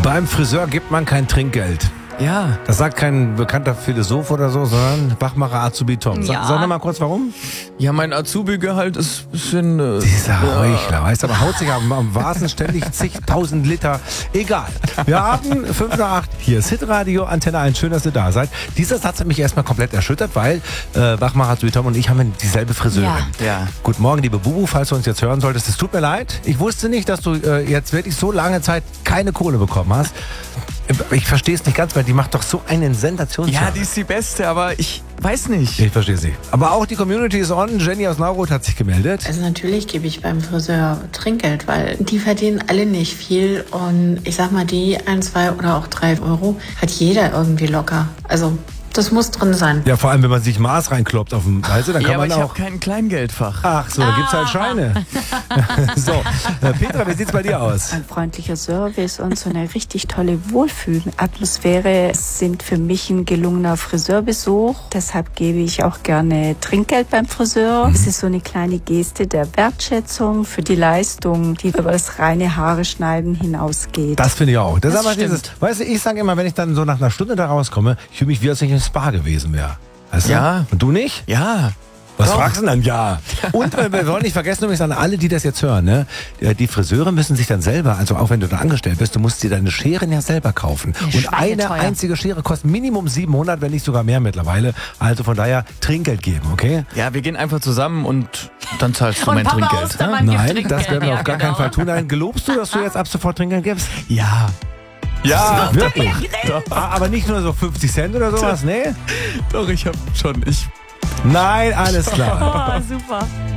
Beim Friseur gibt man kein Trinkgeld. Ja. Das sagt kein bekannter Philosoph oder so, sondern Wachmacher Azubi Tom. Ja. Sag noch mal kurz, warum? Ja, mein Azubi-Gehalt ist ein bisschen... Dieser Heuchler, weißt du, aber haut sich am Vasen ständig zigtausend Liter. Egal. Wir haben 5 nach 8. Hier ist Hitradio, Antenne 1. Schön, dass ihr da seid. Dieser Satz hat mich erstmal komplett erschüttert, weil Wachmacher Azubi Tom und ich haben dieselbe Friseurin. Ja. Guten Morgen, liebe Bubu, falls du uns jetzt hören solltest. Es tut mir leid. Ich wusste nicht, dass du jetzt wirklich so lange Zeit keine Kohle bekommen hast. Ich verstehe es nicht ganz, weil die macht doch so einen Sensationsjob. Ja, die ist die Beste, aber ich weiß nicht. Ich verstehe sie. Aber auch die Community ist on. Jenny aus Naurot hat sich gemeldet. Also natürlich gebe ich beim Friseur Trinkgeld, weil die verdienen alle nicht viel. Und ich sag mal, die 1, 2 oder auch 3 Euro hat jeder irgendwie locker. Also das muss drin sein. Ja, vor allem, wenn man sich Maß reinkloppt auf dem, weißt du, dann kann Ja, aber man ich auch... habe kein Kleingeldfach. Ach so, da gibt's halt Scheine. So, Petra, wie sieht's bei dir aus? Ein freundlicher Service und so eine richtig tolle Wohlfühlatmosphäre sind für mich ein gelungener Friseurbesuch. Deshalb gebe ich auch gerne Trinkgeld beim Friseur. Es ist so eine kleine Geste der Wertschätzung für die Leistung, die über das reine Haare schneiden hinausgeht. Das finde ich auch. Das ist aber stimmt. dieses, weißt du, ich sage immer, wenn ich dann so nach einer Stunde da rauskomme, ich fühle mich wie als ich im Spa gewesen wäre. Weißt du? Ja. Und du nicht? Ja. Was Doch. fragst du denn dann? Ja. Und wir wollen nicht vergessen, übrigens an alle, die das jetzt hören, ne? Die Friseure müssen sich dann selber, also auch wenn du da angestellt bist, du musst dir deine Scheren ja selber kaufen. Ja, Und eine schweineteuer. einzige Schere kostet Minimum 700, wenn nicht sogar mehr mittlerweile. Also von daher Trinkgeld geben, okay? Ja, wir gehen einfach zusammen und dann zahlst du Und mein Papa Trinkgeld. Ostermann gibt Nein, Trinkgeld. das werden wir Ja, auf gar genau. keinen Fall tun. Nein, gelobst du, dass du jetzt ab sofort Trinkgeld gibst? Ja. Ja, Wirklich? Aber nicht nur so 50 Cent oder sowas, nee? doch, ich hab schon. Nein, alles klar. Oh, super.